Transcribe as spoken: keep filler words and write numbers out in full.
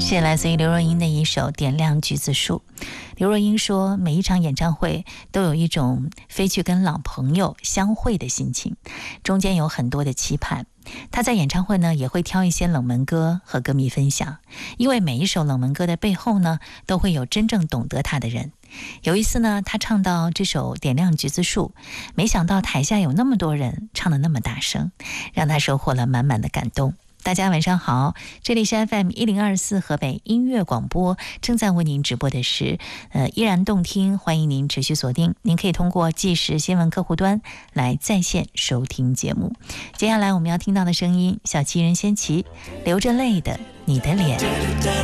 是来自于刘若英的一首《点亮橘子树》。刘若英说，每一场演唱会都有一种飞去跟老朋友相会的心情，中间有很多的期盼。她在演唱会呢，也会挑一些冷门歌和歌迷分享，因为每一首冷门歌的背后呢，都会有真正懂得她的人。有一次呢，她唱到这首《点亮橘子树》，没想到台下有那么多人唱得那么大声，让她收获了满满的感动。大家晚上好，这里是 F M 一零二四河北音乐广播，正在为您直播的是呃依然动听，欢迎您持续锁定。您可以通过即时新闻客户端来在线收听节目。接下来我们要听到的声音，小七任仙齐，流着泪的你的脸。